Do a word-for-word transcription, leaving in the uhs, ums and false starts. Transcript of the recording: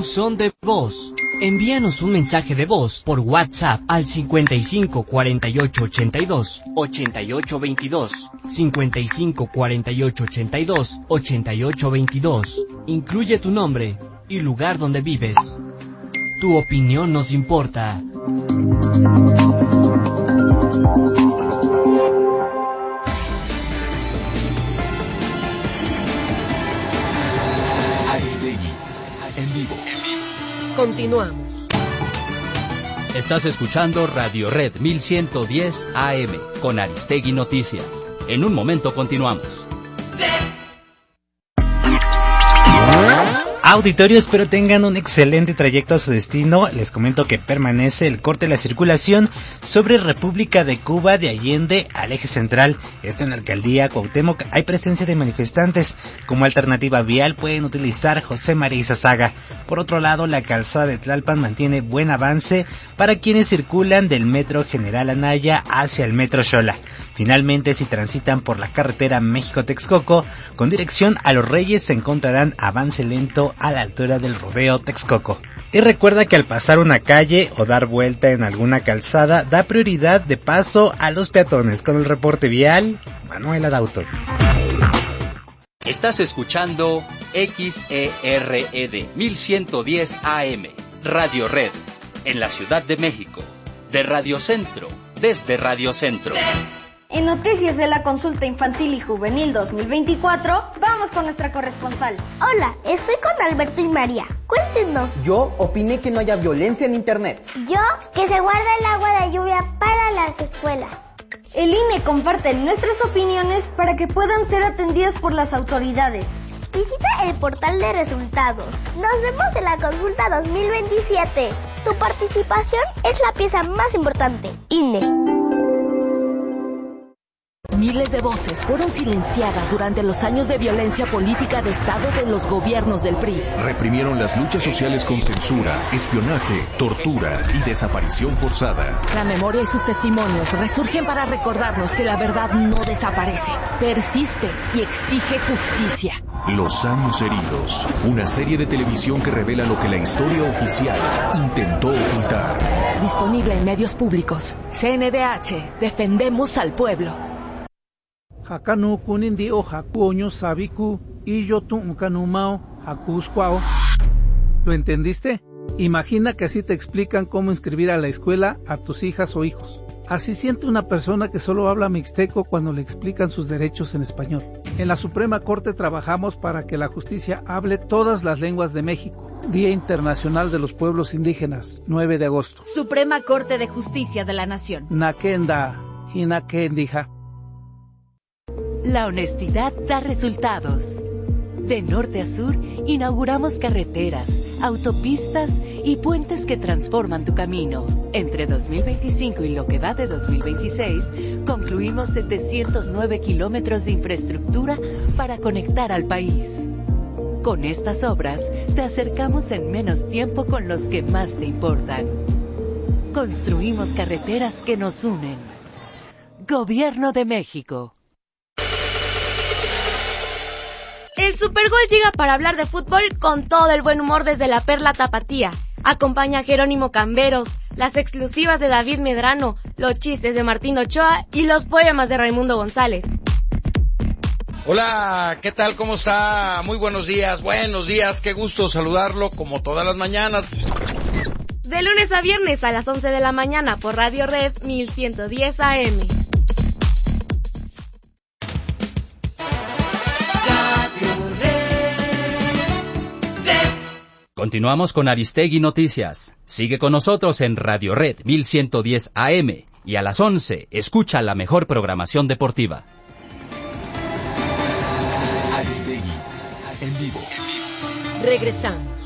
buzón de voz. Envíanos un mensaje de voz por WhatsApp al cincuenta y cinco cuarenta y ocho ochenta y dos ochenta y ocho veintidós, cincuenta y cinco cuarenta y ocho ochenta y dos ochenta y ocho veintidós. Incluye tu nombre y lugar donde vives. Tu opinión nos importa. Aristegui, en vivo. Continuamos. Estás escuchando Radio Red mil ciento diez A M con Aristegui Noticias. En un momento continuamos. Auditorio, espero tengan un excelente trayecto a su destino. Les comento que permanece el corte de la circulación sobre República de Cuba de Allende al eje central. Esto en la alcaldía Cuauhtémoc. Hay presencia de manifestantes. Como alternativa vial pueden utilizar José María Izazaga. Por otro lado, la calzada de Tlalpan mantiene buen avance para quienes circulan del Metro General Anaya hacia el Metro Xola. Finalmente, si transitan por la carretera México-Texcoco con dirección a Los Reyes, se encontrarán avance lento a la altura del Rodeo Texcoco. Y recuerda que al pasar una calle o dar vuelta en alguna calzada, da prioridad de paso a los peatones. Con el reporte vial, Manuel Adauto. Estás escuchando X E R E D mil ciento diez A M, Radio Red, en la Ciudad de México, de Radio Centro, desde Radio Centro. En noticias de la consulta infantil y juvenil dos mil veinticuatro, vamos con nuestra corresponsal. Hola, estoy con Alberto y María. Cuéntenos. Yo opiné que no haya violencia en internet. Yo, que se guarde el agua de lluvia para las escuelas. El I N E comparte nuestras opiniones para que puedan ser atendidas por las autoridades. Visita el portal de resultados. Nos vemos en la consulta dos mil veintisiete. Tu participación es la pieza más importante. I N E. Miles de voces fueron silenciadas durante los años de violencia política de Estado de los gobiernos del P R I. Reprimieron las luchas sociales con censura, espionaje, tortura y desaparición forzada. La memoria y sus testimonios resurgen para recordarnos que la verdad no desaparece, persiste y exige justicia. Los años heridos, una serie de televisión que revela lo que la historia oficial intentó ocultar. Disponible en medios públicos. C N D H, defendemos al pueblo. Hakanu kunindi o hakuoño sabiku y yo tu unkanumao hakuskwao. ¿Lo entendiste? Imagina que así te explican cómo inscribir a la escuela a tus hijas o hijos. Así siente una persona que solo habla mixteco cuando le explican sus derechos en español. En la Suprema Corte trabajamos para que la justicia hable todas las lenguas de México. Día Internacional de los Pueblos Indígenas, nueve de agosto. Suprema Corte de Justicia de la Nación. Nakenda, hinakendija. La honestidad da resultados. De norte a sur, inauguramos carreteras, autopistas y puentes que transforman tu camino. Entre dos mil veinticinco y lo que va de dos mil veintiséis, concluimos setecientos nueve kilómetros de infraestructura para conectar al país. Con estas obras, te acercamos en menos tiempo con los que más te importan. Construimos carreteras que nos unen. Gobierno de México. El Supergol llega para hablar de fútbol con todo el buen humor desde la Perla Tapatía. Acompaña a Jerónimo Camberos, las exclusivas de David Medrano, los chistes de Martín Ochoa y los poemas de Raimundo González. Hola, ¿qué tal? ¿Cómo está? Muy buenos días, buenos días, qué gusto saludarlo como todas las mañanas. De lunes a viernes a las once de la mañana por Radio Red mil ciento diez A M. Continuamos con Aristegui Noticias. Sigue con nosotros en Radio Red mil ciento diez A M y a las once escucha la mejor programación deportiva. Aristegui, en vivo. Regresamos.